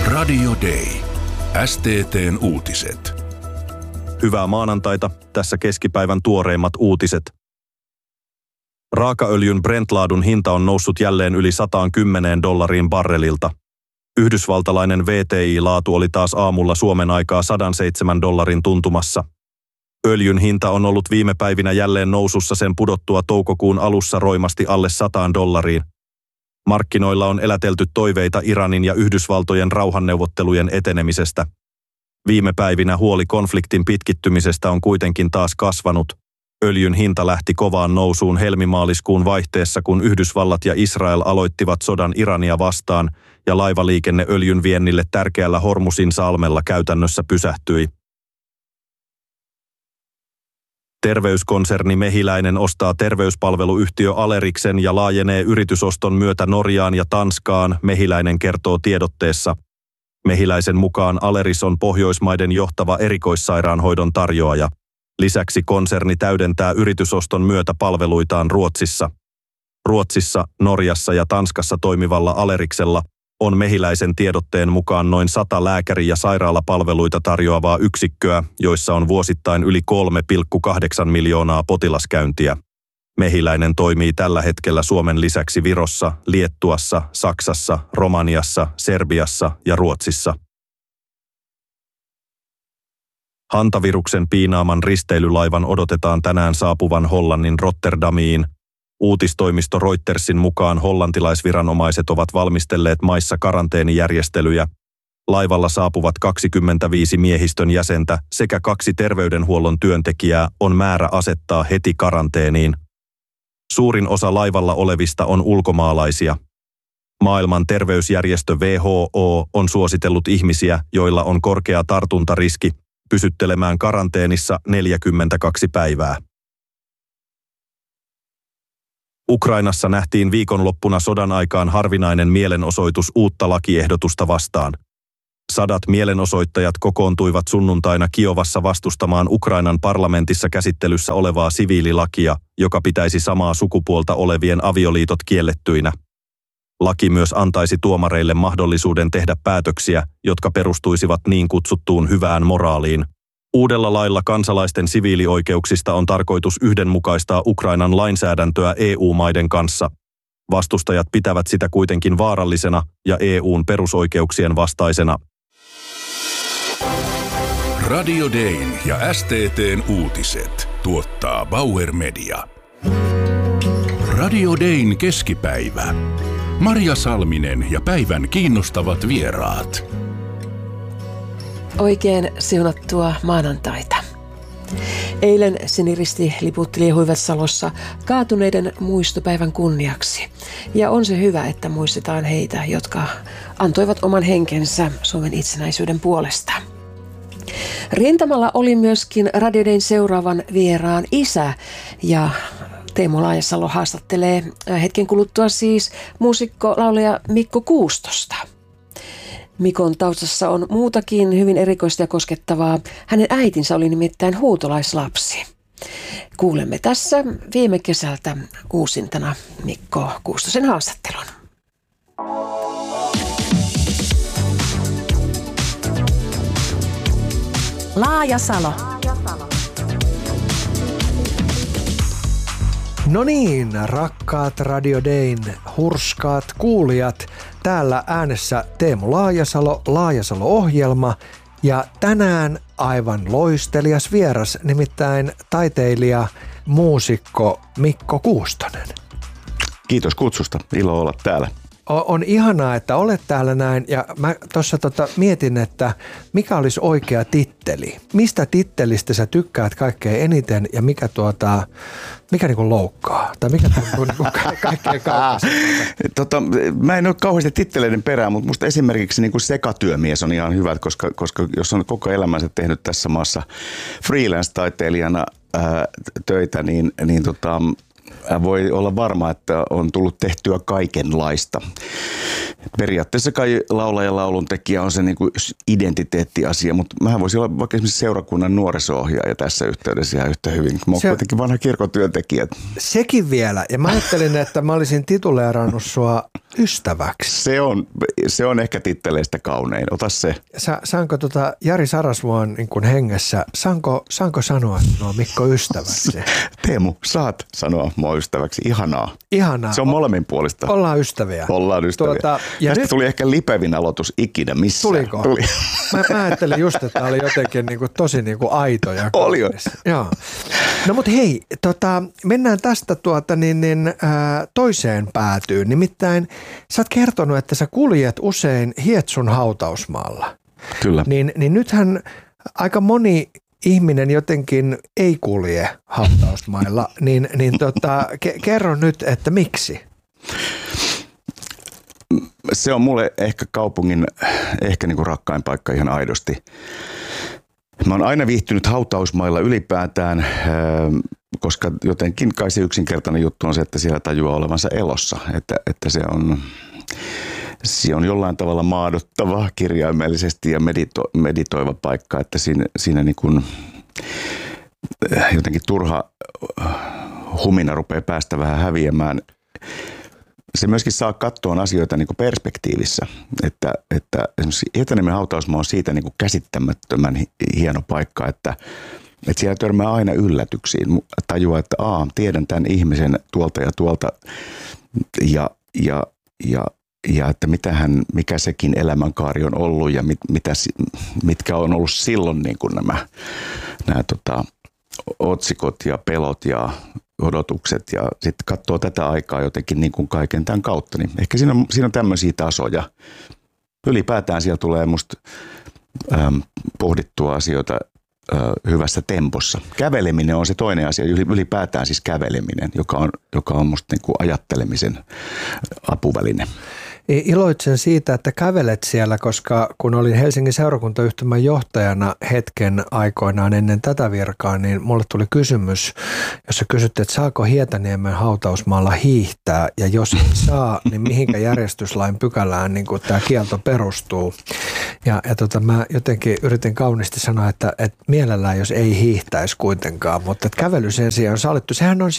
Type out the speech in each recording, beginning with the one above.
Radio Day. STT:n uutiset. Hyvää maanantaita, tässä keskipäivän tuoreimmat uutiset. Raakaöljyn Brent-laadun hinta on noussut jälleen yli $110 barrelilta. Yhdysvaltalainen WTI-laatu oli taas aamulla Suomen aikaa $107 tuntumassa. Öljyn hinta on ollut viime päivinä jälleen nousussa sen pudottua toukokuun alussa roimasti alle $100. Markkinoilla on elätelty toiveita Iranin ja Yhdysvaltojen rauhanneuvottelujen etenemisestä. Viime päivinä huoli konfliktin pitkittymisestä on kuitenkin taas kasvanut. Öljyn hinta lähti kovaan nousuun helmimaaliskuun vaihteessa, kun Yhdysvallat ja Israel aloittivat sodan Irania vastaan ja laivaliikenne öljyn viennille tärkeällä Hormuzin salmella käytännössä pysähtyi. Terveyskonserni Mehiläinen ostaa terveyspalveluyhtiö Aleriksen ja laajenee yritysoston myötä Norjaan ja Tanskaan, Mehiläinen kertoo tiedotteessa. Mehiläisen mukaan Aleris on Pohjoismaiden johtava erikoissairaanhoidon tarjoaja. Lisäksi konserni täydentää yritysoston myötä palveluitaan Ruotsissa. Ruotsissa, Norjassa ja Tanskassa toimivalla Aleriksella on Mehiläisen tiedotteen mukaan noin 100 lääkäri- ja sairaalapalveluita tarjoavaa yksikköä, joissa on vuosittain yli 3,8 miljoonaa potilaskäyntiä. Mehiläinen toimii tällä hetkellä Suomen lisäksi Virossa, Liettuassa, Saksassa, Romaniassa, Serbiassa ja Ruotsissa. Hantaviruksen piinaaman risteilylaivan odotetaan tänään saapuvan Hollannin Rotterdamiin. Uutistoimisto Reutersin mukaan hollantilaisviranomaiset ovat valmistelleet maissa karanteenijärjestelyjä. Laivalla saapuvat 25 miehistön jäsentä sekä 2 terveydenhuollon työntekijää on määrä asettaa heti karanteeniin. Suurin osa laivalla olevista on ulkomaalaisia. Maailman terveysjärjestö WHO on suositellut ihmisiä, joilla on korkea tartuntariski, pysyttelemään karanteenissa 42 päivää. Ukrainassa nähtiin viikonloppuna sodan aikaan harvinainen mielenosoitus uutta lakiehdotusta vastaan. Sadat mielenosoittajat kokoontuivat sunnuntaina Kiovassa vastustamaan Ukrainan parlamentissa käsittelyssä olevaa siviililakia, joka pitäisi samaa sukupuolta olevien avioliitot kiellettyinä. Laki myös antaisi tuomareille mahdollisuuden tehdä päätöksiä, jotka perustuisivat niin kutsuttuun hyvään moraaliin. Uudella lailla kansalaisten siviilioikeuksista on tarkoitus yhdenmukaistaa Ukrainan lainsäädäntöä EU-maiden kanssa. Vastustajat pitävät sitä kuitenkin vaarallisena ja EUn perusoikeuksien vastaisena. Radio Dayn ja STT:n uutiset tuottaa Bauer Media. Radio Dayn keskipäivä. Marja Salminen ja päivän kiinnostavat vieraat. Oikein siunattua maanantaita. Eilen Siniristi liputteli Huivatsalossa kaatuneiden muistopäivän kunniaksi. Ja on se hyvä, että muistetaan heitä, jotka antoivat oman henkensä Suomen itsenäisyyden puolesta. Rintamalla oli myöskin Radio Dayn seuraavan vieraan isä ja Teemu Laajasalo haastattelee hetken kuluttua siis muusikko, laulaja Mikko Kuustosta. Mikon taustassa on muutakin hyvin erikoista ja koskettavaa. Hänen äitinsä oli nimittäin huutolaislapsi. Kuulemme tässä viime kesältä uusintana Mikko Kuustosen haastattelun. Laajasalo. No niin, rakkaat Radio Dayn hurskaat kuulijat. Täällä äänessä Teemu Laajasalo, Laajasalo-ohjelma ja tänään aivan loistelias vieras, nimittäin taiteilija, muusikko Mikko Kuustonen. Kiitos kutsusta, ilo olla täällä. On ihanaa, että olet täällä näin ja mä tuossa mietin, että mikä olisi oikea titteli. Mistä tittelistä sä tykkäät kaikkein eniten ja mikä niinku loukkaa? Tai mikä tuntuu niinku kaikkein kaukaista? Mä en ole kauheasti titteleiden perään, mutta musta esimerkiksi niinku sekatyömies on ihan hyvä, koska jos on koko elämänsä tehnyt tässä maassa freelance-taiteilijana töitä, niin voi olla varma, että on tullut tehtyä kaikenlaista. periaatteessa kai laulaja laulun tekijä on se niin kuin identiteettiasia, mutta mähän voisin olla vaikka esimerkiksi seurakunnan nuoriso-ohjaaja tässä yhteydessä ihan yhtä hyvin. Mä oon kuitenkin vanha kirkotyöntekijä. Sekin vielä. Ja mä ajattelin, että mä olisin tituleerannut sua ystäväksi. Se on ehkä titteleistä kaunein. Ota se. Saanko Jari Sarasvuon niin kuin hengessä, saanko sanoa sinua Mikko ystäväksi? Teemu, saat sanoa mua ystäväksi. Ihanaa. Ihanaa. Se on molemminpuolista. Ollaan ystäviä. Ja tästä tuli ehkä lipevin aloitus ikinä missään. Tuliko? Tuli. Mä ajattelin just, että tämä oli jotenkin niin kuin tosi niin kuin aito ja oli jo. Joo. No mutta hei, mennään tästä toiseen päätyyn. Nimittäin sä oot kertonut, että sä kuljet usein Hietsun hautausmaalla. Kyllä. Niin nythän aika moni ihminen jotenkin ei kulje hautausmailla, kerro nyt, että miksi? Se on mulle ehkä kaupungin niinku rakkain paikka ihan aidosti. Mä oon aina viihtynyt hautausmailla ylipäätään, koska jotenkin kai se yksinkertainen juttu on se, että siellä tajuaa olevansa elossa. Että se on jollain tavalla maadottava kirjaimellisesti ja meditoiva paikka, että siinä niin kuin jotenkin turha humina rupeaa päästä vähän häviämään. Se myöskin saa katsoa asioita niin kuin perspektiivissä, että esimerkiksi Hietaniemen hautausmaa on siitä niin kuin käsittämättömän hieno paikka, että siellä törmää aina yllätyksiin. Tajuaa, että tiedän tämän ihmisen tuolta ja tuolta ja että mikä sekin elämänkaari on ollut ja mitkä on ollut silloin niin kuin nämä otsikot ja pelot ja odotukset ja sitten katsoo tätä aikaa jotenkin niin kuin kaiken tämän kautta. Niin ehkä siinä on tämmöisiä tasoja. Ylipäätään siellä tulee musta pohdittua asioita hyvässä tempossa. Käveleminen on se toinen asia, ylipäätään siis käveleminen, joka on musta niin kuin ajattelemisen apuväline. Iloitsen siitä, että kävelet siellä, koska kun olin Helsingin seurakuntayhtymän johtajana hetken aikoinaan ennen tätä virkaa, niin mulle tuli kysymys, jossa kysyttiin, että saako Hietaniemen hautausmaalla hiihtää, ja jos ei saa, niin mihinkä järjestyslain pykälään niin tämä kielto perustuu. Ja mä jotenkin yritin kauniisti sanoa, että mielellään jos ei hiihtäisi kuitenkaan, mutta että kävely sen sijaan on sallittu.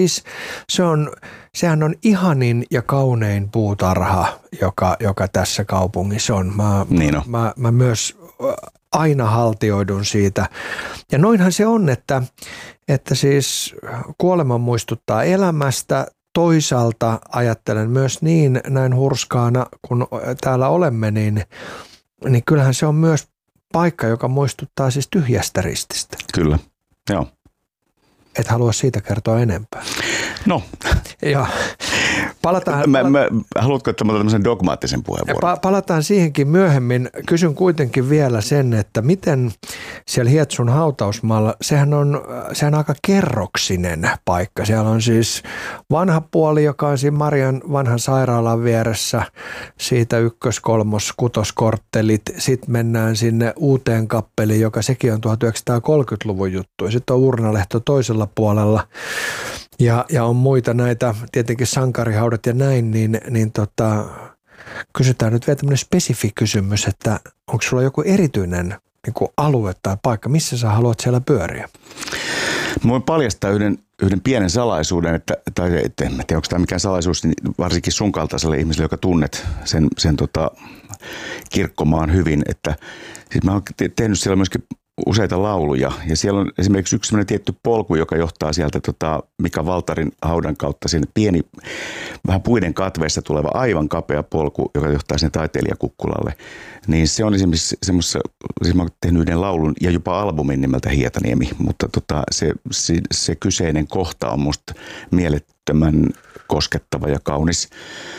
Sehän on ihanin ja kaunein puutarha, joka tässä kaupungissa on. Mä myös aina haltioidun siitä. Ja noinhan se on, että siis kuolema muistuttaa elämästä. Toisaalta ajattelen myös näin hurskaana, kun täällä olemme, niin kyllähän se on myös paikka, joka muistuttaa siis tyhjästä rististä. Kyllä, joo. Et halua siitä kertoa enempää. No. Joo. Haluatko, että mä otan tämmöisen dogmaattisen puheenvuoron? Palataan siihenkin myöhemmin. Kysyn kuitenkin vielä sen, että miten siellä Hietsun hautausmaalla, sehän on aika kerroksinen paikka. Siellä on siis vanha puoli, joka on siinä Marian vanhan sairaalan vieressä, siitä 1-, 3-, 6-korttelit. Sitten mennään sinne uuteen kappeliin, joka sekin on 1930-luvun juttu. Ja sitten on Urnalehto toisella puolella. Ja on muita näitä, tietenkin sankarihaudat ja näin, niin kysytään nyt vielä tämmöinen spesifi kysymys, että onko sulla joku erityinen niin kuin alue tai paikka, missä sä haluat siellä pyöriä? Mä voin paljastaa yhden pienen salaisuuden, en tiedä, onko tämä mikään salaisuus, niin varsinkin sun kaltaiselle ihmiselle, joka tunnet sen kirkkomaan hyvin, että siis mä oon tehnyt siellä myöskin useita lauluja ja siellä on esimerkiksi yksi sellainen tietty polku, joka johtaa sieltä Mika Valtarin haudan kautta sinne pieni, vähän puiden katveessa tuleva aivan kapea polku, joka johtaa sinne taiteilijakukkulalle. Niin se on esimerkiksi semmoisessa, siis mä oon tehnyt yhden laulun ja jopa albumin nimeltä Hietaniemi, mutta se kyseinen kohta on musta mielettömän koskettava ja kaunis.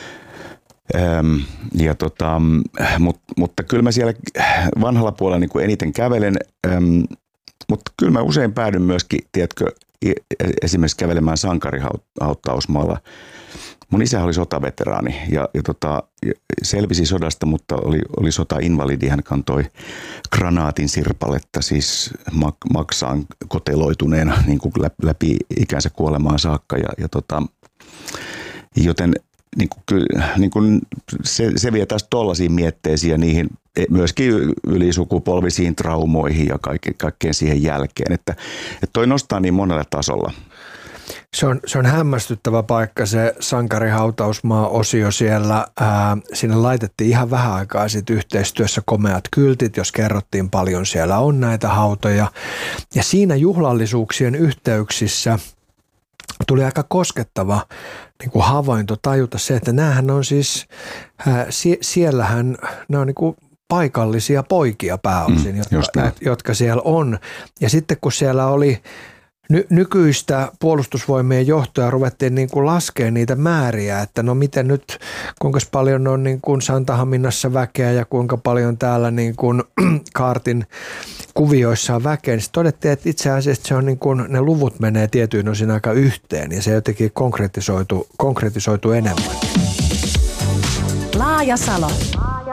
Mutta kyllä mä siellä vanhalla puolella niin kuin eniten kävelen, mutta kyllä mä usein päädyn myöskin, tiedätkö, esimerkiksi kävelemään sankarihautausmaalla. Mun isä oli sotaveteraani ja selvisi sodasta, mutta oli sotainvalidi. Hän kantoi granaatin sirpaletta, siis maksaan koteloituneena niin kuin läpi ikänsä kuolemaan saakka. Joten niin kuin se vie taas tollaisiin mietteisiin ja niihin myöskin ylisukupolvisiin traumoihin ja kaikkeen siihen jälkeen. Että toi nostaa niin monella tasolla. Se on hämmästyttävä paikka, se sankarihautausmaa-osio siellä. Sinne laitettiin ihan vähän aikaa sitten yhteistyössä komeat kyltit, jos kerrottiin paljon siellä on näitä hautoja. Ja siinä juhlallisuuksien yhteyksissä tuli aika koskettava niin kuin havainto tajuta se, että näähän on siis, siellähän ne on niin kuin paikallisia poikia pääosin, jotka siellä on. Ja sitten kun siellä oli nykyistä puolustusvoimien johtoa ruvettiin niin kuin laskemaan niitä määriä, että no miten nyt, kuinka paljon on niin kuin Santahaminassa väkeä ja kuinka paljon täällä niin kuin kaartin kuvioissa on väkeä, niin todettiin, että itse asiassa se on niin kuin, ne luvut menee tietyin osin aika yhteen ja se jotenkin konkretisoitu enemmän. Laajasalo.